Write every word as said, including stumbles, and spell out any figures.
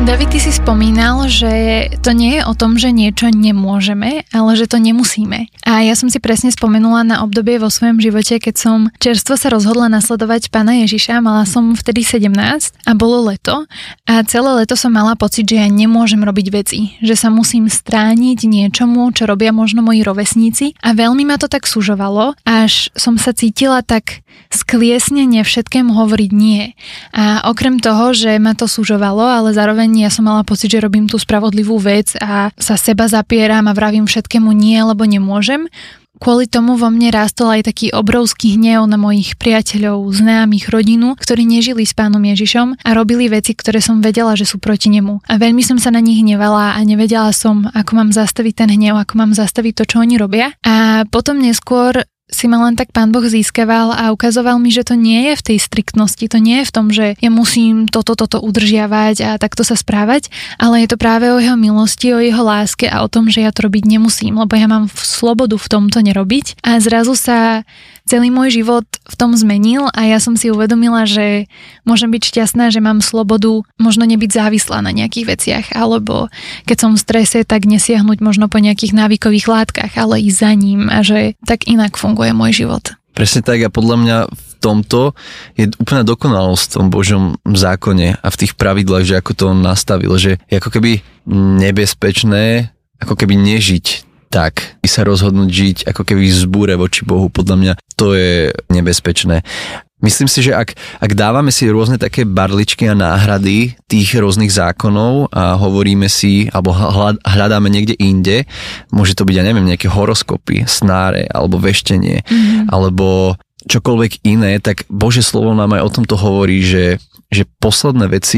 David, ty si spomínal, že to nie je o tom, že niečo nemôžeme, ale že to nemusíme. A ja som si presne spomenula na obdobie vo svojom živote, keď som čerstvo sa rozhodla nasledovať Pána Ježiša, mala som vtedy sedemnásť a bolo leto a celé leto som mala pocit, že ja nemôžem robiť veci, že sa musím strániť niečomu, čo robia možno moji rovesníci a veľmi ma to tak sužovalo, až som sa cítila tak skliesnene všetkému hovoriť nie. A okrem toho, že ma to sužovalo, ale zároveň ja som mala pocit, že robím tú spravodlivú vec a sa seba zapieram a vravím všetkému nie, lebo nemôžem. Kvôli tomu vo mne rástol aj taký obrovský hnev na mojich priateľov, známych, rodinu, ktorí nežili s Pánom Ježišom a robili veci, ktoré som vedela, že sú proti nemu. A veľmi som sa na nich hnevala a nevedela som, ako mám zastaviť ten hnev, ako mám zastaviť to, čo oni robia. A potom neskôr si ma len tak Pán Boh získaval a ukazoval mi, že to nie je v tej striktnosti, to nie je v tom, že ja musím toto, toto udržiavať a takto sa správať, ale je to práve o jeho milosti, o jeho láske a o tom, že ja to robiť nemusím, lebo ja mám slobodu v tomto nerobiť a zrazu sa celý môj život v tom zmenil a ja som si uvedomila, že môžem byť šťastná, že mám slobodu možno nebyť závislá na nejakých veciach, alebo keď som v strese, tak nesiahnuť možno po nejakých návykových látkach, ale ísť za ním a že tak inak funguje môj život. Presne tak a podľa mňa v tomto je úplná dokonalosť v tom Božom zákone a v tých pravidlách, že ako to on nastavil, že je ako keby nebezpečné, ako keby nežiť tak i sa rozhodnúť žiť ako keby v zbúre voči Bohu, podľa mňa to je nebezpečné. Myslím si, že ak, ak dávame si rôzne také barličky a náhrady tých rôznych zákonov a hovoríme si, alebo hľadáme niekde inde, môže to byť, ja neviem, nejaké horoskopy, snáre, alebo veštenie, mm-hmm. alebo čokoľvek iné, tak Božie slovo nám aj o tomto hovorí, že, že posledné veci